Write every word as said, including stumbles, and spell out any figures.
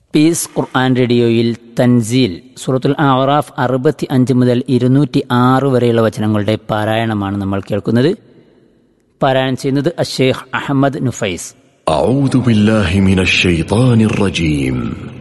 Piece ഖുർആൻ റേഡിയോയിൽ തൻസീൽ സൂറത്തുൽ അഅറാഫ് അറുപത്തി അഞ്ച് മുതൽ ഇരുന്നൂറ്റി ആറ് വരെയുള്ള വചനങ്ങളുടെ പാരായണമാണ് നമ്മൾ കേൾക്കുന്നത്. പാരായണം ചെയ്യുന്നത് അശ്ശൈഖ് അഹമ്മദ് നുഫൈസ്. അഊദു ബില്ലാഹി മിനശ് ശൈത്വാനിർ റജീം.